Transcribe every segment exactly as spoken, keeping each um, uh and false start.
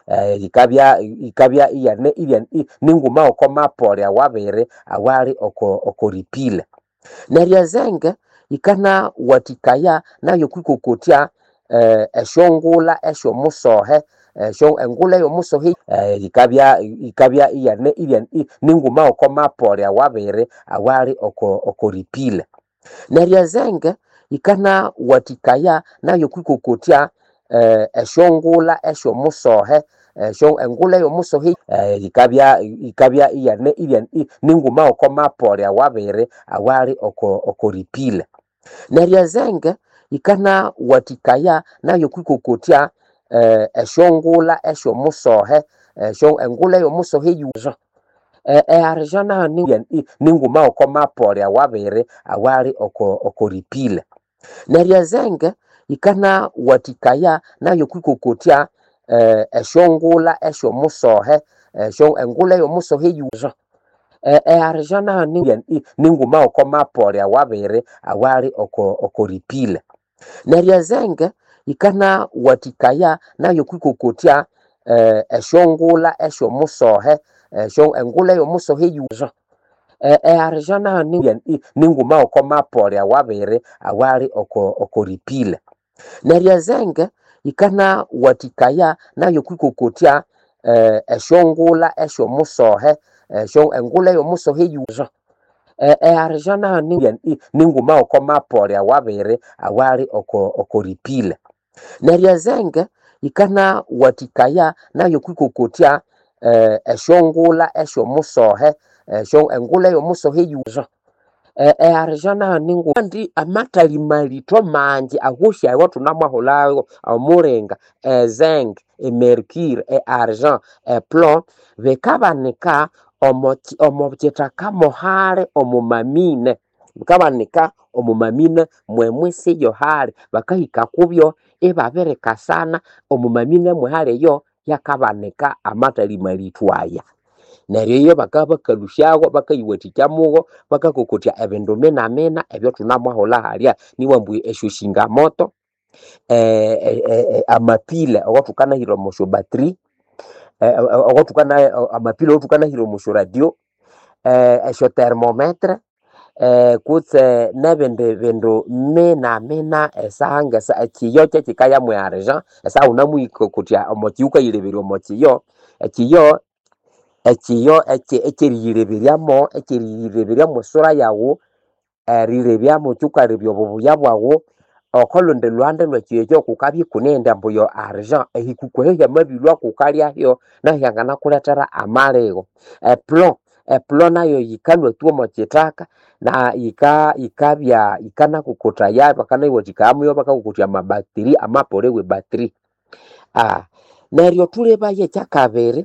eh, ikabya ikabya iyane iyane ninguma okomapole wabere awali oko okoripile nerya zenge ikana watikaya nayo kwikokotya eh, eshongula esho musohe esho engula yo musohe eh, ikabya ikabya iyane iyane ninguma okomapole wabere awali oko okoripile nerya zenge ikana watikaya nayo kwikokotya eh, eshongula esho musohe esho engula yo musohe eh, ikabya ikabya iyane iyane ninguma okomapole wabere awali oko okoripile nerya zenge ikana watikaya nayo kwikokotya eh, eshongula esho musohe esho engula yo musohe yuzo eh, eh arjana ni ninguma okomapole wabere awali oko okoripile nerya zenge ikana watikaya nayo kwikokotya eh, eshongula esho musohe esho engula yo musohe yuzo eh, eh arjana ni ninguma okomapole wabere awali oko okoripile nerya zenge ikana watikaya nayo kwikokotya eh, eshongula esho musohe esho engula yo musohe yuzo eh, eh arjana ni ninguma okomapole wabere awali oko okoripile nerya zenge ikana watikaya nayo kwikokotya eh, eshongula esho musohe esho engula yo musohe yuzo eh, eh arjana ni ninguma okomapole wabere awali oko okoripile nerya zenge ikana watikaya nayo kwikokotya eh, eshongula esho musohe esho engula yo musohe yuzo eh, eh arjana ningu ndi amatali malito manji agusha watu namaholago amurenga eh, zeng e mercure e argent e plomb bekabanika omochi omobjeta kamohare omumamine bekabanika omumamine mwemwisi yo hali bakahika kubyo ebabereka sana omumamine mwehale yo yakabanika amatali malitwaya neryo yo bakaba kalushago bakayiwatikyamugo bakakokotya ebindu mena mena ebyo tunamwahola halya niwambu eshushinga moto eh, eh, eh, amapile owatukana hiro mosho battery eh, owatukana amapile owatukana hiro mosho radio eh, esho thermometre eh, kutse nebende bindu mena mena esanga sa ekiyo kyekikaya mu argent esa unamwikokotya omokiuka yileberyo mokiyo ekiyo ekiyo ekiriyireberyamo ekiriyireberyamo sura yawo erirebyamo kyukarebyo bubuya bwawo okolonde lwande lwekiyo kyo kukabye kunenda mbuyo argent ehikukohe mabilwa kukalya hyo nahyangana kuletera amalego eplon eplon nayo yikalwa tuo mochitaka na ika ikabya ikana kukota ya bakana iwotikamo yo bakakukotya mabattery amapolewe battery ah neryo tuleba ye kyakabere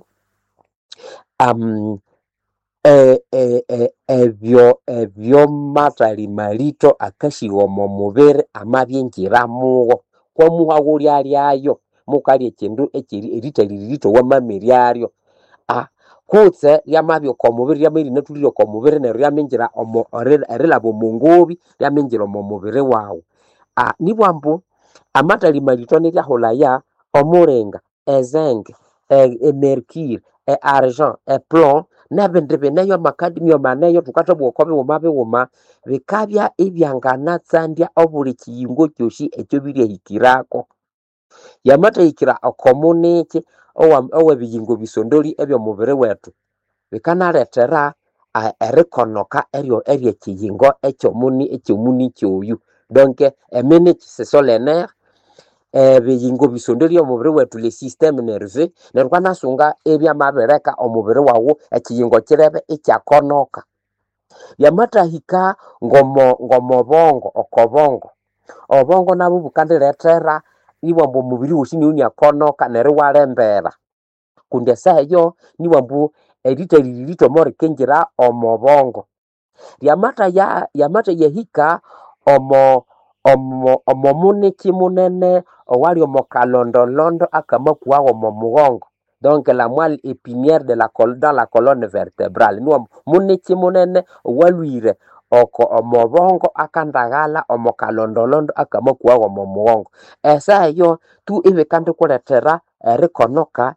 um eh eh eh ebyo ebyo matali malito akashiwo mu mubere amabyingira mugo kwa muhaguri alyayo mukali ekindu ekiri eritali lito wamamiri alyo ah kutse yamabyo ko mubiri yamiri natuliro ko mubiri ne ryamengira omo erelabo mungobi yamengira mu mubiri wawo ah nibwambu amatali malito ne lyaholaya omurenga ezenge e mercure e argent e plomb nabende beneyo makadimio maneyo tukatabwo kobe womabe woma bikabya ibyangana tsandya obuli kiyingo kyoshi ekyo biri hikirako yamata hikira okomuniki owa owe biyingo bisondoli ebyo mubiri wetu bikana letera erikonoka eryo erye kiyingo ekyo muni ekyo muni kyoyu donc emene solaire eh biyingo bisondoli omubiri wetu le système nerveux nerwana sunga ebya mabereka omubiri wawo ekiyingo kirebe ekyakonoka yamata hika ngomo ngomo bongo okobongo obongo nabo bukandiletera niwambo mubiri woshini unya konoka neriwalembera kunde sayo niwambu editali lito more kengira omobongo yamata ya yamata yahika omo omo omo muniki munene owali omokalondo londo akamakuwa omo mugongo donc la moelle épinière de la colonne dans la colonne vertébrale nous muniki munene owalwire oko omobongo akandagala omokalondo londo akamakuwa omo mugongo esa yo tu ibe kandi kuletera erikonoka